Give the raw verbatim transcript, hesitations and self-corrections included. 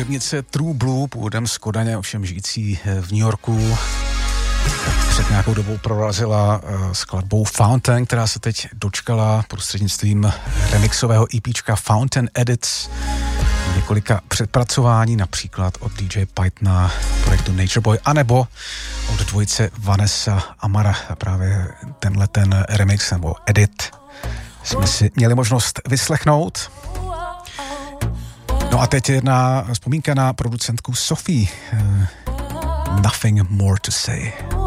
hudebnice True Blue, původem z Kodaně, ovšem žijící v New Yorku. Před nějakou dobou prorazila skladbou Fountain, která se teď dočkala prostřednictvím remixového EPčka Fountain Edits několika předpracování, například od D J Pythona, projektu Nature Boy, anebo od dvojice Vanessa Amara. A právě tenhle ten remix nebo edit jsme si měli možnost vyslechnout. No a teď jedna vzpomínka na producentku Sophie. Uh, nothing more to say.